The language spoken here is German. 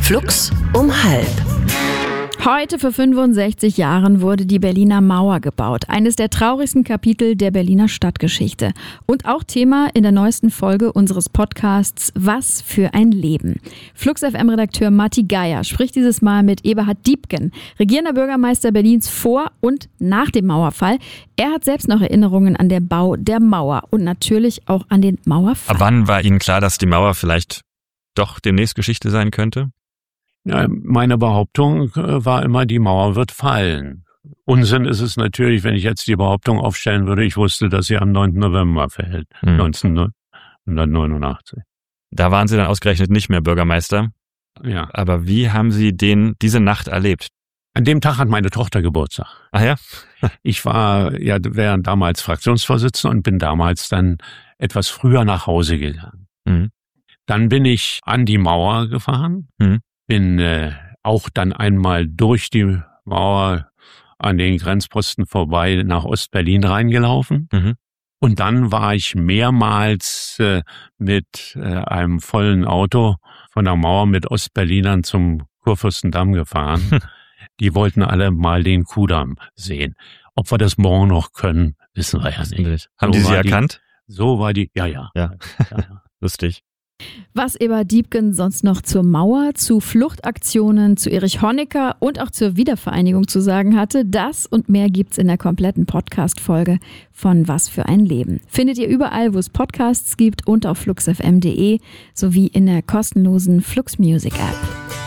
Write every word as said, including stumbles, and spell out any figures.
Flux um halb. Heute vor fünfundsechzig Jahren wurde die Berliner Mauer gebaut. Eines der traurigsten Kapitel der Berliner Stadtgeschichte. Und auch Thema in der neuesten Folge unseres Podcasts Was für ein Leben. Flux F M-Redakteur Matti Geier spricht dieses Mal mit Eberhard Diepgen, regierender Bürgermeister Berlins vor und nach dem Mauerfall. Er hat selbst noch Erinnerungen an den Bau der Mauer und natürlich auch an den Mauerfall. Ab wann war Ihnen klar, dass die Mauer vielleicht doch demnächst Geschichte sein könnte? Ja, meine Behauptung war immer, die Mauer wird fallen. Unsinn ist es natürlich, wenn ich jetzt die Behauptung aufstellen würde, ich wusste, dass sie am neunten November fällt, hm. neunzehnhundertneunundachtzig. Da waren Sie dann ausgerechnet nicht mehr Bürgermeister. Ja. Aber wie haben Sie den diese Nacht erlebt? An dem Tag hat meine Tochter Geburtstag. Ach ja? Ich war ja während damals Fraktionsvorsitzender und bin damals dann etwas früher nach Hause gegangen. Hm. Dann bin ich an die Mauer gefahren. Hm. Bin äh, auch dann einmal durch die Mauer an den Grenzposten vorbei nach Ostberlin reingelaufen. Mhm. Und dann war ich mehrmals äh, mit äh, einem vollen Auto von der Mauer mit Ostberlinern zum Kurfürstendamm gefahren. Hm. Die wollten alle mal den Kudamm sehen. Ob wir das morgen noch können, wissen wir ja nicht. Haben so die Sie die, erkannt? So war die, ja, ja. Ja, ja, ja. Lustig. Was Eberhard Diepgen sonst noch zur Mauer, zu Fluchtaktionen, zu Erich Honecker und auch zur Wiedervereinigung zu sagen hatte, das und mehr gibt's in der kompletten Podcast-Folge von Was für ein Leben. Findet ihr überall, wo es Podcasts gibt und auf flux f m punkt d e sowie in der kostenlosen Flux Music App.